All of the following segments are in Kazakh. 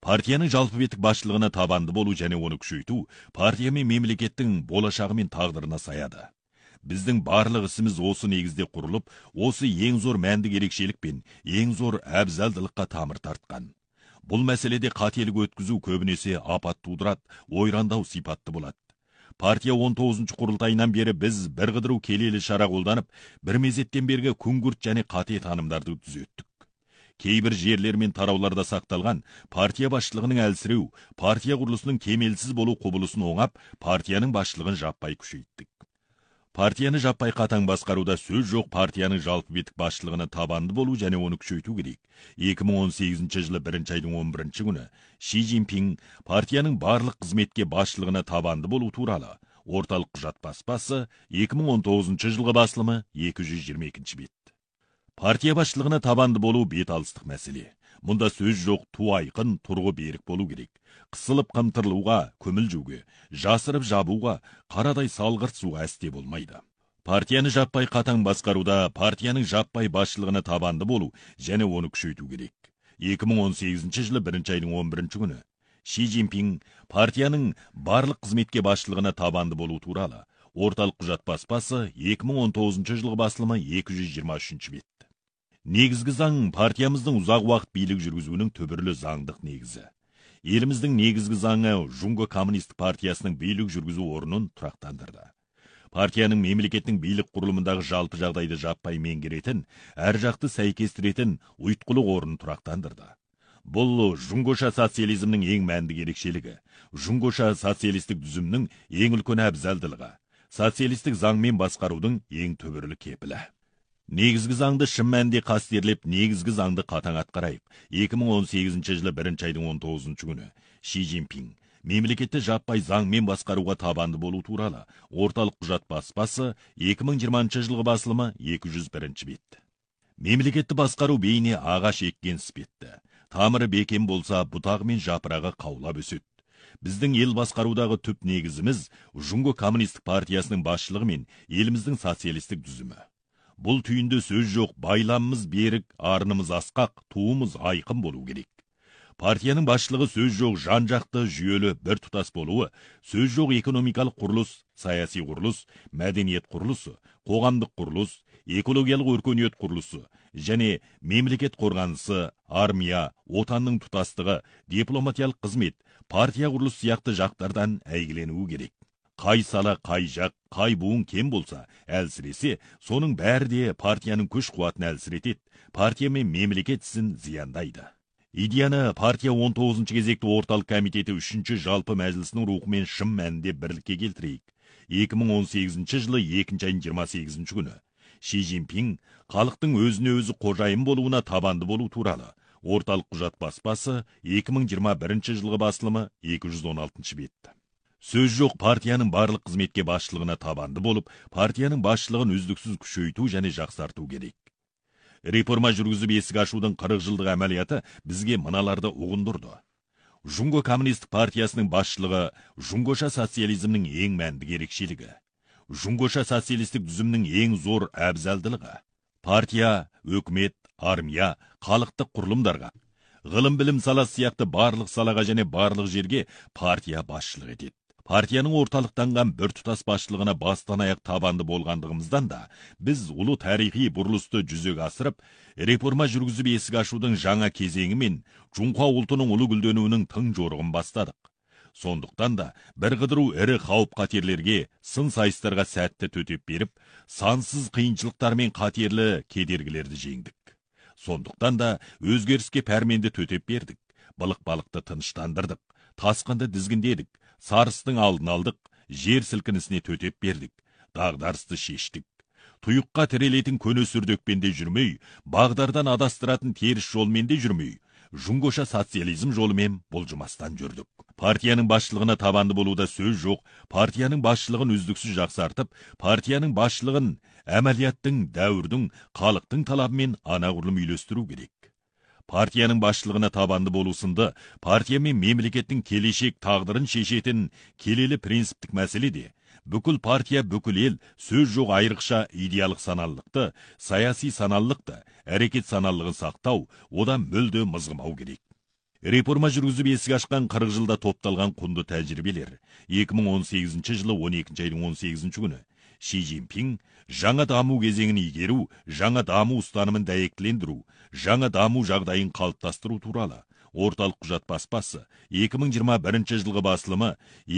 Партияның жалпы беттік басшылығына табанды болу және оны күшейту партия мен мемлекеттің болашағы мен тағдырына саяды. Біздің барлық ісіміз осы негізде құрылып, осы ең зор мәндік ерекшелік пен ең зор әбзалдылыққа тамыр тартқан. Бұл мәселеде қателік өткізу көбінесе апат тудырады, ойрандау сипатты болады. Партия 19-ші құрылтайынан бері біз бір қыдыру келелі шара қолданып, бір мезеттен бергі күңгірт және қате танымдарды түзеттік. Кейбір жерлер мен тарауларда сақталған партия басшылығының әлсіреу, партия құрылысының кемелсіз болу құбылысын оңап, партияның басшылығын жаппай күшейттік. Партияны жаппай қатаң басқаруда сөз жоқ, партияның жалпы беттік басшылығына табанды болу және оны күшейту керек. 2018 жылы 1 айдың 11 күні Ши Цзиньпин партияның барлық қызметке басшылығына табанды болу туралы орталық құжат баспасы 2019 жылғы басылымы 222 бет. Партия басшылығына табанды болу бет алыстық мәселе. Мұнда сөз жоқ, ту айқын, тұрғы берік болу керек. Қысылып қымтырылуға, көмілжуге, жасырып жабуға, қарадай салғырт суға әсте болмайды. Партияны жаппай қатаң басқаруда партияның жаппай басшылығына табанды болу және оны күшейту керек. 2018 жылы 1 айдың 11 күні Ши Цзиньпин партияның барлық қызметке басшылығына табанды болу туралы орталық құжат баспасы 2019 жылғы басылымы 223 бет. Негізгі заң партиямыздың ұзақ уақыт билік жүргізуінің түбірлі заңдық негізі. Еліміздің негізгі заңы Жунго коммунистік партиясының билік жүргізу орнын тұрақтандырды. Партияның мемлекеттің билік құрылымындағы жалпы жағдайды жаппай меңгеретін, әр жақты сәйкестіретін ұйытқылық орнын тұрақтандырды. Бұл жунгоша социализмнің ең мәнді ерекшелігі, жунгоша социалистік түзімнің ең үлкен әбзалдылығы, социалистік заңмен басқарудың ең түбірлі кепілі. Негізгі заңды шын мәнінде қастерлеп, негізгі заңды қатаң атқарайық. 2018 жылы 1 айдың 19 күні Ши Цзиньпин мемлекетті жаппай заңмен басқаруға табанды болу туралы орталық құжат баспасы 2020 жылғы басылымы 201 бет. Мемлекетті басқару бейне ағаш еккен іспетті. Тамыры бекем болса, бұтағы мен жапырағы қаулап өседі. Біздің ел басқарудағы түп негізіміз Жунго коммунистік партиясының басшылығы мен еліміздің социалистік түзімі. Бұл түйінде сөз жоқ, байламымыз берік, арнымыз асқақ, туымыз айқын болу керек. Партияның басшылығы сөз жоқ, жан-жақты жүйелі бір тұтас болуы, сөз жоқ экономикалық құрылыс, саяси құрылыс, мәдениет құрылысы, қоғамдық құрылыс, экологиялық өркениет құрылысы және мемлекет қорғанысы, армия, отанның тұтастығы, дипломатиялық қызмет, партия құрылыс сияқты жақтардан әйгіленуі керек. Қай сала, қай жақ, қай буын кем болса, әлсіресе, соның бәрі де партияның күш қуатын әлсіретеді, партия мен мемлекет ісін зияндайды. Идеяны партия 19-ші кезекті орталық комитеті 3-ші жалпы мәжілісінің рухымен шын мәнінде бірлікке келтірейік. 2018 жылы 2 айдың 28 күні Ши Цзиньпин халықтың өзіне өзі қожайын болуына табанды болу туралы орталық құжат баспасы 2021 жылғы басылымы 216 бет. Сөз жоқ, партияның барлық қызметке басшылығына табанды болып, партияның басшылығын үздіксіз күшейту және жақсарту керек. Реформа жүргізіп есік ашудың 40 жылдық әмәлияты бізге мыналарды ұғындырды. Жунго коммунистік партиясының басшылығы жунгоша социализмнің ең мәнді ерекшелігі. Жунгоша социалистік түзімнің ең зор әбзалдылығы. Партия, өкімет, армия, халықтық құрылымдарға, ғылым білім саласы сияқты барлық салаға және барлық жерге партия басшылық етеді. Партияның орталықтанған бір тұтас басшылығына бастан аяқ табанды болғандығымыздан да, біз ұлы тарихи бұрылысты жүзеге асырып, реформа жүргізіп есік ашудың жаңа кезеңі мен Жұңқа ұлтының ұлы гүлденуінің тың жорығын бастадық. Сондықтан да бір қыдыру ірі қауіп қатерлерге, сын сайыстарға сәтті төтеп беріп, сансыз қиыншылықтар мен қатерлі кедергілерді жеңдік. Сондықтан да өзгеріске пәрменді төтеп бердік, балық-балықты тыныштандырдық, тасқынды дізгіндедік, сарыстың алдын алдық, жер сілкінісіне төтеп бердік, дағдарысты шештік. Тұйыққа тірелетін көне сүрдекпенде жүрмей, бағдардан адастыратын теріс жолменде жүрмей, жунгоша социализм жолымен бұлжымастан жүрдік. Партияның басшылығына табанды болуда сөз жоқ, партияның басшылығын үздіксіз жақсартып, партияның басшылығын әмәлияттың, дәуірдің, халықтың талабымен анағұрлым үйлестіру керек. Партияның басшылығына табанды болу сынды, партия мен мемлекеттің келешек тағдырын шешетін келелі принциптік мәселе де, бүкіл партия, бүкіл ел сөз жоқ айрықша идеялық саналылықты, саяси саналылықты, әрекет саналылығын сақтау, одан мүлде мызғымау керек. Реформа жүргізіп есік ашқан 40 жылда топталған құнды тәжірибелер 2018 жылы 12 айдың 18 күні Ши Цзиньпин жаңа даму кезеңін игеру, жаңа даму ұстанымын дәйектілендіру, жаңа даму жағдайын қалыптастыру туралы орталық құжат баспасы 2021 жылғы басылымы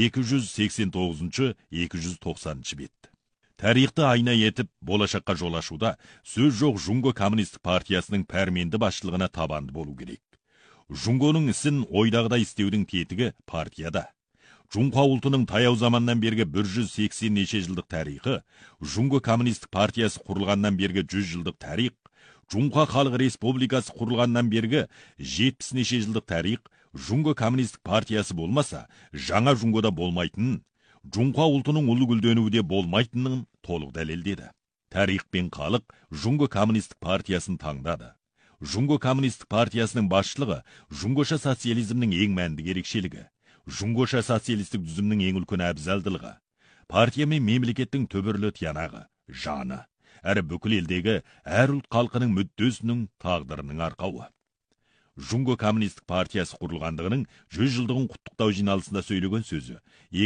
289-290 бет. Тарихты айна етіп, болашаққа жол ашуда сөз жоқ Жунго коммунистік партиясының пәрменді басшылығына табанды болу керек. Жунгоның ісін ойдағыдай істеудің тетігі партияда. Жунго ұлтының таяу заманнан бергі 180 неше жылдық тарихы, Жунго коммунистік партиясы құрылғаннан бергі 100 жылдық тарих, Жунго халық республикасы құрылғаннан бергі 70 неше жылдық тарих, Жунго коммунистік партиясы болмаса, жаңа Жунгода болмайтынын, Жунго ұлтының ұлы гүлденуі де болмайтынын толық дәлелдеді. Тарих пен халық Жунго коммунистік партиясын таңдады. Жунго коммунистік партиясының басшылығы Жунгоша социализмнің ең мәнді ерекшелігі, Жунгоша социалистік түзімнің ең үлкен әбзалдылығы, партия мен мемлекеттің түбірлі тиянағы, жаны, әрі бүкіл елдегі әр ұлт халқының мүддесінің тағдырының арқауы. Жунго коммунистік партиясы құрылғандығының 100 жылдығын құттықтау жиналысында сөйлеген сөзі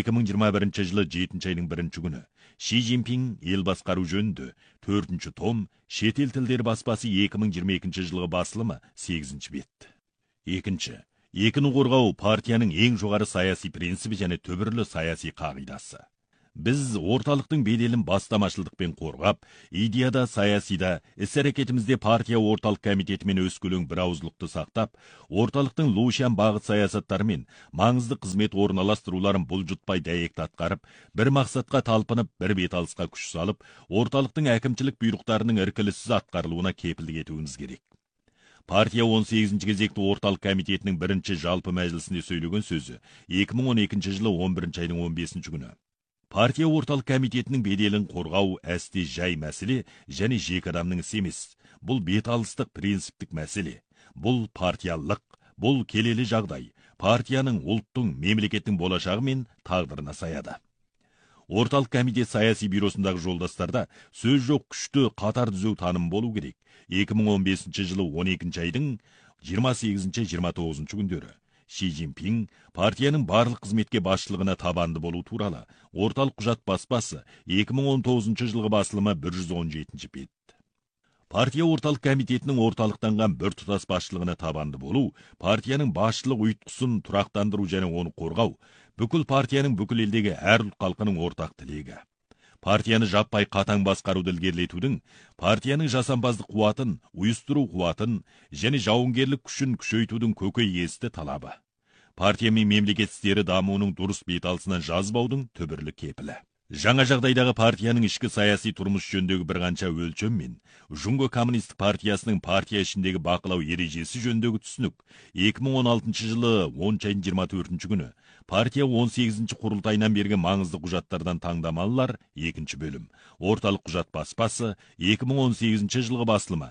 2021 жылы 7 айдың 1 күні Ши Цзиньпин ел басқару жөнінде 4 том шетел тілдері баспасы 2022 жылғы басылымы 8 бет. Екінші, екіні қорғау партияның ең жоғары саяси принципі және түбірлі саяси қағидасы. Біз орталықтың беделін бастамашылдықпен қорғап, идеяда, саясида, іс-әрекетімізде партия орталық комитетімен өскөлең бір ауызлықты сақтап, орталықтың лушан бағыт саясаттарымен маңызды қызмет орналастыруларын бұлжытпай дәйекті атқарып, бір мақсатқа талпынып, бір беталысқа күш салып, орталықтың әкімшілік бұйрықтарының іркіліссіз атқарылуына кепілдік етуіміз керек. Партия 18 кезекті орталық комитетінің бірінші жалпы мәжілісінде сөйлеген сөзі 2012 жылы 11 айдың 15 күні. Партия орталық комитетінің беделін қорғау әсте жай мәселе және жеке адамның ісі емес. Бұл беталыстық принциптік мәселе. Бұл партиялық, бұл келелі жағдай. Партияның, ұлттың, мемлекеттің болашағы мен тағдырына саяды. Орталық комитет саяси бюросындағы жолдастарда сөз жоқ күшті қатар түзеу таным болу керек. 2015 жылы 12 айдың 28-29 күндері. Ши Цзиньпин партияның барлық қызметке басшылығына табанды болу туралы орталық құжат баспасы 2019 жылғы басылымы 117 бет. Партия орталық комитетінің орталықтанған бір тұтас басшылығына табанды болу, партияның басшылық ұйытқысын тұрақтандыру және оны қорғау, бүкіл партияның бүкіл елдегі әр ұлт халқының ортақ тілегі. Партияны жаппай қатаң басқаруды ілгерілетудің, партияның жасампаздық қуатын, ұйыстыру қуатын және жауынгерлік күшін күшейтудің көкейкесті талабы. Партия мен мемлекет істері дамуының дұрыс беталысынан жазбаудың түбірлі кепілі. Жаңа жағдайдағы партияның ішкі саяси тұрмыс жөніндегі бір қанша өлшем мен Жунго коммунистік партиясының партия ішіндегі бақылау ережесі жөніндегі түсінік 2016 жылы 10-24 күні партия 18 құрылтайынан бергі маңызды құжаттардан таңдамалылар 2 бөлім. Орталық құжат баспасы 2018 жылғы басылымы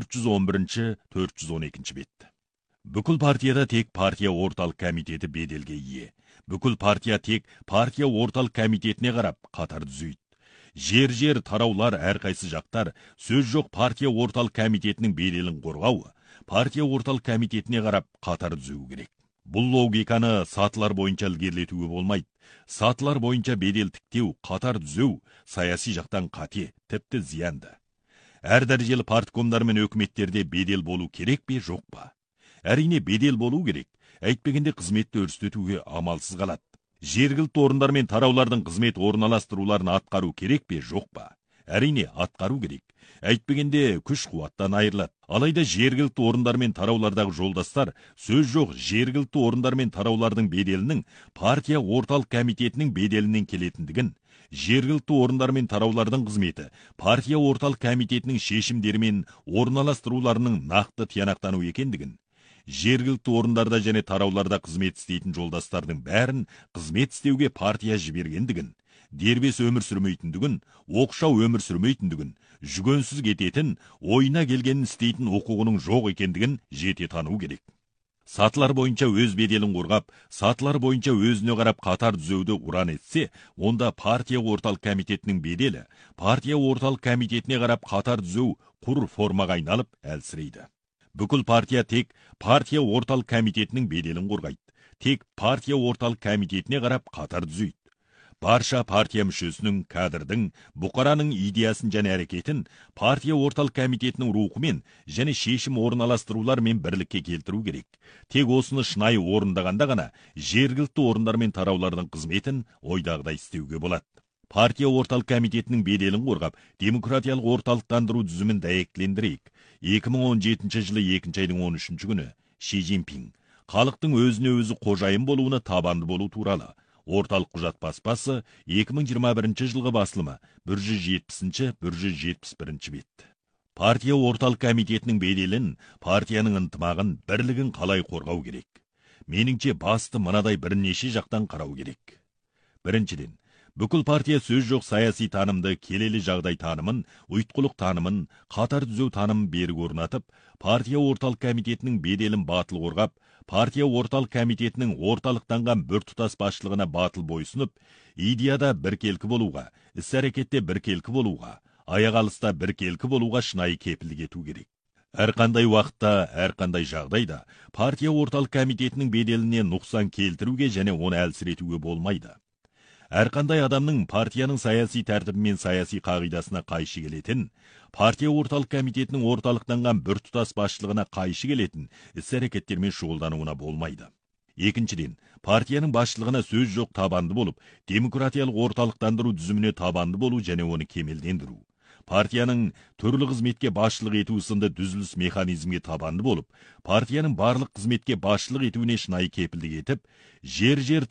411-412 бет. Бүкіл партияда тек партия орталық комитеті беделге ие. Бүкіл партия тек партия орталық комитетіне қарап қатар түзейді. Жер тараулар әрқайсы жақтар сөз жоқ партия орталық комитетінің беделін қорғау, партия орталық комитетіне қарап қатар түзеу керек. Бұл логиканы сатылар бойынша ілгерілетуге болмайды. Сатылар бойынша бедел тіктеу, қатар түзеу саяси жақтан қате, тіпті зиянды. Әр дәрежелі парткомдар мен өкіметтерде бедел болу керек пе, жоқ па? Әрине бедел болу керек. Әйтпегенде қызметті өрістетуге амалсыз қалады. Жергілікті орындар мен тараулардың қызмет орналастыруларын атқару керек пе, жоқ па? Әрине атқару керек. Әйтпегенде күш қуаттан айырылады. Алайда жергілікті орындар мен тараулардағы жолдастар сөз жоқ жергілікті орындар мен тараулардың беделінің партия орталық комитетінің беделінен келетіндігін, жергілікті орындар мен тараулардың қызметі партия орталық комитетінің шешімдері мен орналастыруларының нақты тиянақтану екендігін, жергілікті орындарда және тарауларда қызмет істейтін жолдастардың бәрін қызмет істеуге партия жібергендігін, дербес өмір сүрмейтіндігін, оқшау өмір сүрмейтіндігін, жүгенсіз кететін, ойына келгенін істейтін құқығының жоқ екендігін жете тану керек. Сатылар бойынша өз беделін қорғап, сатылар бойынша өзіне қарап қатар түзеуді ұран етсе, онда партия орталық комитетінің беделі, партия орталық комитетіне қарап қатар түзеу құр формаға айналып әлсірейді. Бүкіл партия тек партия орталық комитетінің беделін қорғайды. Тек партия орталық комитетіне қарап қатар түзейді. Барша партия мүшесінің, кадрдың, бұқараның идеясын және әрекетін партия орталық комитетінің рухымен және шешім орналастырулармен бірлікке келтіру керек. Тек осыны шынайы орындағанда ғана жергілікті орындар мен тараулардың қызметін ойдағыдай істеуге болады. Партия орталық комитетінің беделін қорғап, демократиялық орталықтандыру түзімін дәйектілендірейік. 2017 жылы 2 айдың 13 күні Ши Цзиньпин халықтың өзіне өзі қожайын болуына табанды болу туралы орталық құжат баспасы 2021 жылғы басылымы 170-171 бет. Партия орталық комитетінің беделін, партияның ынтымағын, бірлігін қалай қорғау керек? Меніңше басты мынадай бірнеше жақтан қарау керек. Біріншіден, бүкіл партия сөз жоқ саяси танымды, келелі жағдай танымын, ұйытқылық танымын, қатар түзеу танымын берік орнатып, партия орталық комитетінің беделін батыл қорғап, партия орталық комитетінің орталықтанған біртұтас басшылығына батыл бойсынып, идеяда біркелкі болуға, іс-әрекетте біркелкі болуға, аяқ алыста біркелкі болуға шынайы кепілдік ету керек. Әрқандай уақытта, әрқандай жағдайда партия орталық комитетінің беделіне нұқсан келтіруге және оны әлсіретуге болмайды. Әрқандай адамның партияның саяси тәртібі мен саяси қағидасына қайшы келетін, партия орталық комитетінің орталықтанған біртұтас басшылығына қайшы келетін іс-әрекеттермен шұғылдануына болмайды. Екіншіден, партияның басшылығына сөз жоқ табанды болып, демократиялық орталықтандыру түзіміне табанды болу және оны кемелдендіру. Партияның түрлі қызметке басшылық ету сынды дүзіліс механизмге табанды болып, партияның барлық қызметке басшылық етуіне шынайы кепілдік етіп, жер